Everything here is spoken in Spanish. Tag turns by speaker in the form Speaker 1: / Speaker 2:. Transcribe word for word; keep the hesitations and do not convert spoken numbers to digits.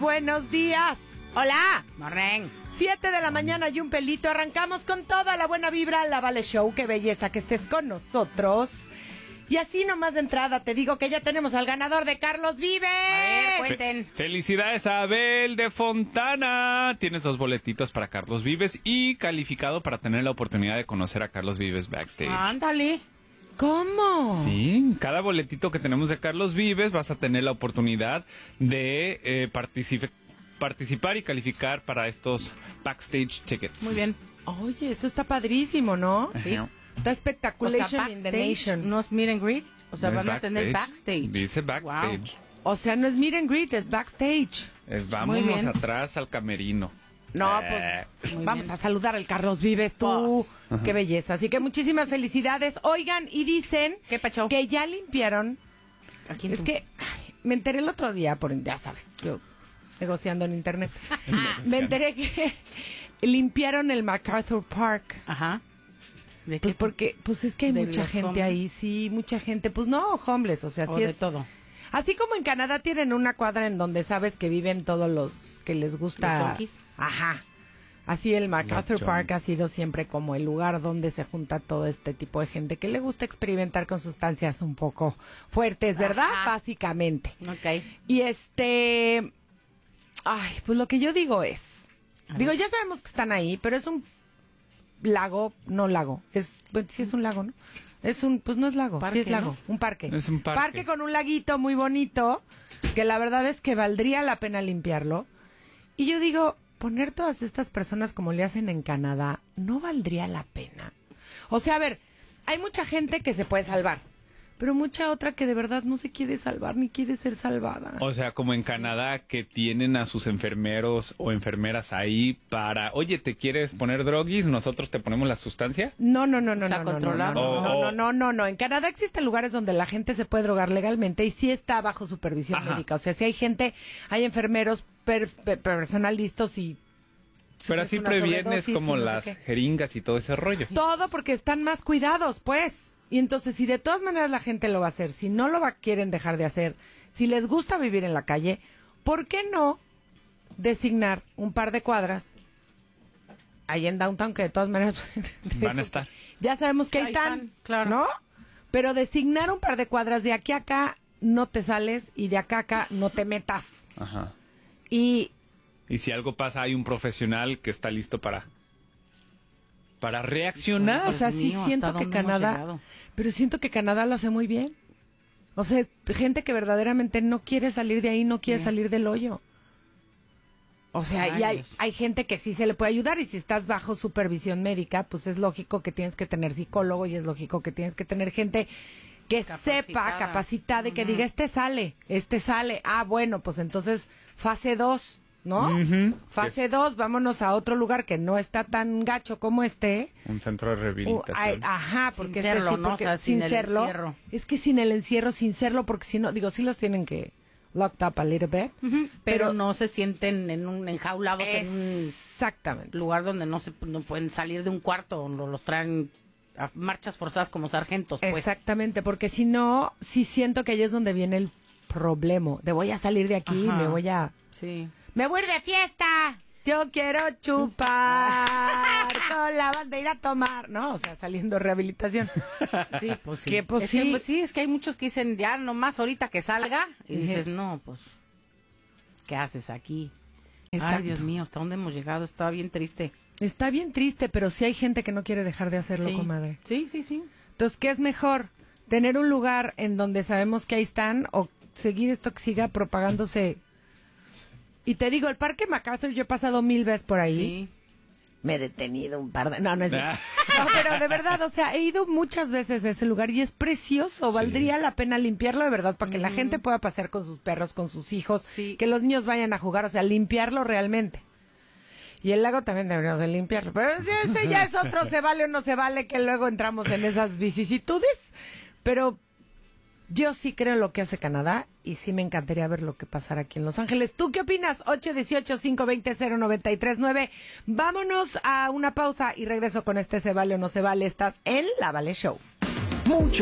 Speaker 1: buenos días. Hola.
Speaker 2: Morren.
Speaker 1: Siete de la mañana y un pelito. Arrancamos con toda la buena vibra. La Vale Show. Qué belleza que estés con nosotros. Y así nomás de entrada te digo que ya tenemos al ganador de Carlos Vives.
Speaker 2: A ver, cuenten.
Speaker 3: Fe- felicidades a Abel de Fontana. Tienes dos boletitos para Carlos Vives y calificado para tener la oportunidad de conocer a Carlos Vives backstage.
Speaker 2: Ándale.
Speaker 1: ¿Cómo?
Speaker 3: Sí, cada boletito que tenemos de Carlos Vives vas a tener la oportunidad de eh, participe- participar y calificar para estos backstage tickets.
Speaker 2: Muy bien.
Speaker 1: Oye, eso está padrísimo, ¿no?
Speaker 3: Sí.
Speaker 1: Está
Speaker 2: O
Speaker 1: espectaculation
Speaker 2: sea,
Speaker 1: in the
Speaker 2: backstage,
Speaker 1: nation.
Speaker 2: no es meet and greet. O sea,
Speaker 3: No es
Speaker 2: van a tener backstage.
Speaker 3: Dice backstage.
Speaker 1: O sea, no es meet and greet, es backstage.
Speaker 3: Es
Speaker 2: Muy
Speaker 3: vámonos
Speaker 2: bien.
Speaker 3: atrás al camerino.
Speaker 1: No,
Speaker 3: Eh.
Speaker 1: pues
Speaker 2: Muy
Speaker 1: vamos
Speaker 2: bien.
Speaker 1: a saludar al Carlos Vives, tú.
Speaker 2: Pues.
Speaker 1: Qué belleza. Así que muchísimas felicidades. Oigan, y dicen
Speaker 2: ¿Qué pacho?
Speaker 1: que ya limpiaron.
Speaker 2: ¿A quién
Speaker 1: Es
Speaker 2: tú?
Speaker 1: que ay, me enteré el otro día, por ya sabes, yo negociando en internet. Me enteré que limpiaron el MacArthur Park.
Speaker 2: Ajá. ¿De
Speaker 1: Pues
Speaker 2: qué?
Speaker 1: porque, pues es que hay
Speaker 2: ¿De
Speaker 1: mucha
Speaker 2: los
Speaker 1: gente
Speaker 2: homeless?
Speaker 1: ahí, sí, mucha gente. Pues no, homeless, o sea,
Speaker 2: O
Speaker 1: sí
Speaker 2: de
Speaker 1: es
Speaker 2: todo.
Speaker 1: Así como en Canadá tienen una cuadra en donde sabes que viven todos los que les gusta.
Speaker 2: ¿Los junkies?
Speaker 1: Ajá. Así el MacArthur
Speaker 3: Los
Speaker 1: Park
Speaker 3: junkies.
Speaker 1: ha sido siempre como el lugar donde se junta todo este tipo de gente que le gusta experimentar con sustancias un poco fuertes, ¿verdad?
Speaker 2: Ajá.
Speaker 1: Básicamente.
Speaker 2: Ok.
Speaker 1: Y este... Ay, pues lo que yo digo es...
Speaker 2: A
Speaker 1: Digo,
Speaker 2: ver.
Speaker 1: ya sabemos que están ahí, pero es un lago, no lago. Es, bueno, sí es un lago, ¿no? Es un, pues no es lago,
Speaker 2: Parque,
Speaker 1: sí es lago,
Speaker 2: ¿no?
Speaker 1: un parque.
Speaker 3: Es un parque.
Speaker 1: Parque con un laguito muy bonito, que la verdad es que valdría la pena limpiarlo. Y yo digo, poner todas estas personas como le hacen en Canadá, ¿no valdría la pena? O sea, a ver, hay mucha gente que se puede salvar, pero mucha otra que de verdad no se quiere salvar ni quiere ser salvada.
Speaker 3: O sea, como en Canadá, que tienen a sus enfermeros o enfermeras ahí para, oye, ¿te quieres poner droguis? Nosotros te ponemos la sustancia.
Speaker 1: No, no, no, no,
Speaker 2: O sea,
Speaker 1: no, no,
Speaker 2: controlar.
Speaker 1: no, no,
Speaker 3: O-
Speaker 1: no,
Speaker 3: o-
Speaker 1: no, no, no, no. En Canadá existen lugares donde la gente se puede drogar legalmente y sí está bajo supervisión
Speaker 3: Ajá.
Speaker 1: médica. O sea, si hay gente, hay enfermeros per, per- personal listos y
Speaker 3: Pero
Speaker 1: es
Speaker 3: así
Speaker 1: una
Speaker 3: previenes
Speaker 1: sobredosis
Speaker 3: como
Speaker 1: y no sé
Speaker 3: las
Speaker 1: qué.
Speaker 3: jeringas y todo ese rollo.
Speaker 1: Todo porque están más cuidados, pues. Y entonces, si de todas maneras la gente lo va a hacer, si no lo va, quieren dejar de hacer, si les gusta vivir en la calle, ¿por qué no designar un par de cuadras ahí en Downtown, que de todas maneras
Speaker 3: Van a estar.
Speaker 1: ya sabemos que ahí
Speaker 2: Ahí
Speaker 1: están,
Speaker 2: están, claro.
Speaker 1: ¿no? Pero designar un par de cuadras de aquí a acá no te sales y de acá a acá no te metas.
Speaker 3: Ajá.
Speaker 1: Y
Speaker 3: Y si algo pasa, hay un profesional que está listo para para reaccionar.
Speaker 1: o sea,
Speaker 2: Dios
Speaker 1: sí
Speaker 2: mío,
Speaker 1: siento
Speaker 2: ¿hasta
Speaker 1: que
Speaker 2: dónde hemos
Speaker 1: Canadá,
Speaker 2: llegado?
Speaker 1: pero siento que Canadá lo hace muy bien. O sea, gente que verdaderamente no quiere salir de ahí, no quiere
Speaker 2: Sí.
Speaker 1: salir del hoyo. O sea, y hay,
Speaker 2: Rayos.
Speaker 1: hay gente que sí se le puede ayudar y si estás bajo supervisión médica, pues es lógico que tienes que tener psicólogo y es lógico que tienes que tener gente que
Speaker 2: Capacitada.
Speaker 1: sepa, capacitada y que
Speaker 2: Ujú.
Speaker 1: diga, este sale, este sale. Ah, bueno, pues entonces fase dos, ¿no?
Speaker 3: Ujú.
Speaker 1: Fase dos, vámonos a otro lugar que no está tan gacho como este.
Speaker 3: Un centro de
Speaker 1: Uh,
Speaker 3: rehabilitación.
Speaker 1: ay, ajá,
Speaker 2: Sin
Speaker 1: porque
Speaker 2: serlo,
Speaker 1: este sí,
Speaker 2: ¿no?
Speaker 1: porque
Speaker 2: O sea, sin el
Speaker 1: serlo,
Speaker 2: encierro.
Speaker 1: es que sin el encierro, sin serlo, porque si no, digo, sí los tienen que locked up a little bit,
Speaker 2: Ujú, Pero,
Speaker 1: pero-
Speaker 2: no se sienten en un enjaulados en un
Speaker 1: exactamente.
Speaker 2: lugar donde no se no pueden salir de un cuarto, no los traen a marchas forzadas como sargentos, pues.
Speaker 1: Exactamente, porque si no, sí siento que ahí es donde viene el problema, de voy a salir de aquí,
Speaker 2: Ajá.
Speaker 1: me voy a,
Speaker 2: Sí.
Speaker 1: me voy a ir de fiesta, yo quiero chupar, con la banda ir a tomar, ¿no? O sea, saliendo de rehabilitación.
Speaker 2: Sí, pues sí.
Speaker 1: Que, pues,
Speaker 2: es que,
Speaker 1: sí.
Speaker 2: pues, sí, es que hay muchos que dicen, ya nomás ahorita que salga, y
Speaker 1: Ujú.
Speaker 2: dices, no, pues, ¿qué haces aquí?
Speaker 1: Exacto.
Speaker 2: Ay, Dios mío, ¿hasta dónde hemos llegado? Estaba bien triste.
Speaker 1: Está bien triste, pero sí hay gente que no quiere dejar de hacerlo,
Speaker 2: sí.
Speaker 1: comadre.
Speaker 2: Sí, sí, sí.
Speaker 1: Entonces, ¿qué es mejor? ¿Tener un lugar en donde sabemos que ahí están o seguir esto que siga propagándose? Y te digo, el Parque MacArthur, yo he pasado mil veces por ahí.
Speaker 2: Sí.
Speaker 1: Me he detenido un par de... No, no es
Speaker 3: Ah.
Speaker 1: No, pero de verdad, o sea, he ido muchas veces a ese lugar y es precioso. Valdría la pena limpiarlo de verdad para que la gente pueda pasear con sus perros, con sus hijos,
Speaker 2: Sí.
Speaker 1: que los niños vayan a jugar, o sea, limpiarlo realmente. Y el lago también deberíamos de limpiarlo. Pero ese ya es otro, se vale o no se vale, que luego entramos en esas vicisitudes. Pero yo sí creo en lo que hace Canadá y sí me encantaría ver lo que pasará aquí en Los Ángeles. ¿Tú qué opinas? ocho uno ocho, cinco dos cero, cero nueve tres nueve. Vámonos a una pausa y regreso con este Se Vale o No Se Vale. Estás en La Vale Show.
Speaker 4: Mucho